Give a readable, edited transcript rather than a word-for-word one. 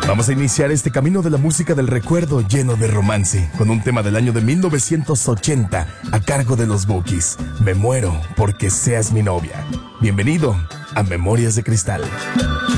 Vamos a iniciar este camino de la música del recuerdo lleno de romance, con un tema del año de 1980 a cargo de los Bukis. Me muero porque seas mi novia. Bienvenido a Memorias de Cristal.